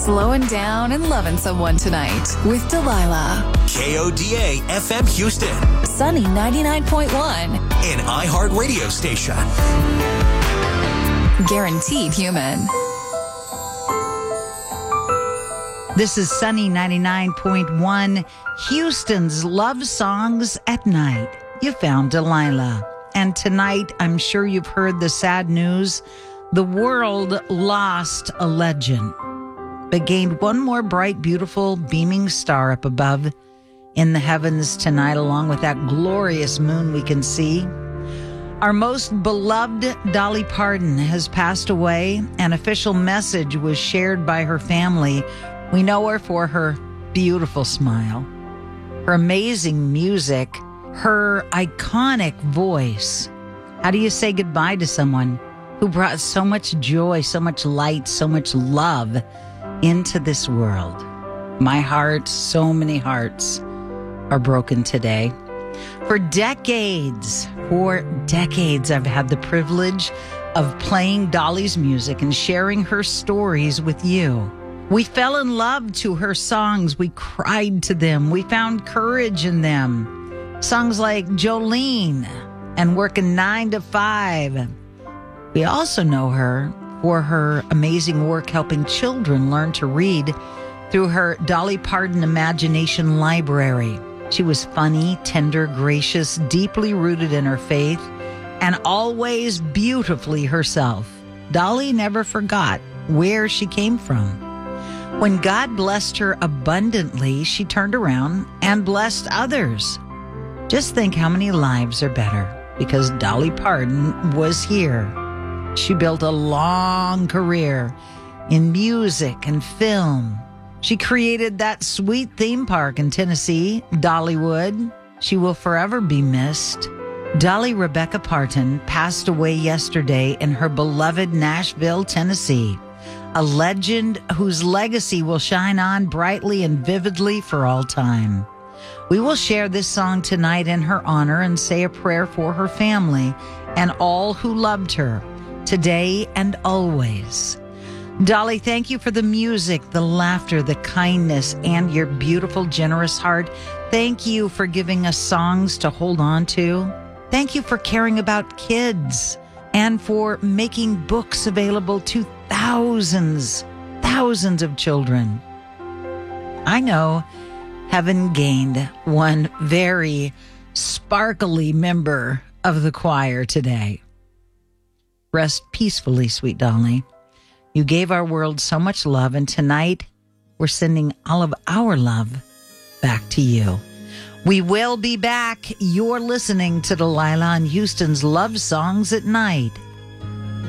slowing down and loving someone tonight with Delilah. KODA FM Houston. Sunny 99.1. An iHeart radio station. Guaranteed human. This is Sunny 99.1, Houston's love songs at night. You found Delilah. And tonight, I'm sure you've heard the sad news. The world lost a legend, but gained one more bright, beautiful, beaming star up above in the heavens tonight, along with that glorious moon we can see. Our most beloved Dolly Parton has passed away. An official message was shared by her family. We know her for her beautiful smile, her amazing music, her iconic voice. How do you say goodbye to someone who brought so much joy, so much light, so much love into this world? My heart, so many hearts are broken today. For decades, I've had the privilege of playing Dolly's music and sharing her stories with you. We fell in love to her songs. We cried to them. We found courage in them. Songs like Jolene and Working 9 to 5. We also know her for her amazing work helping children learn to read through her Dolly Parton Imagination Library. She was funny, tender, gracious, deeply rooted in her faith, and always beautifully herself. Dolly never forgot where she came from. When God blessed her abundantly, she turned around and blessed others. Just think how many lives are better because Dolly Parton was here. She built a long career in music and film. She created that sweet theme park in Tennessee, Dollywood. She will forever be missed. Dolly Rebecca Parton passed away yesterday in her beloved Nashville, Tennessee. A legend whose legacy will shine on brightly and vividly for all time. We will share this song tonight in her honor and say a prayer for her family and all who loved her today and always. Dolly, thank you for the music, the laughter, the kindness, and your beautiful, generous heart. Thank you for giving us songs to hold on to. Thank you for caring about kids and for making books available to thousands of children. I know heaven gained one very sparkly member of the choir today. Rest peacefully, sweet Dolly. You gave our world so much love, and tonight we're sending all of our love back to you. We will be back. You're listening to Delilah on Houston's Love Songs at Night.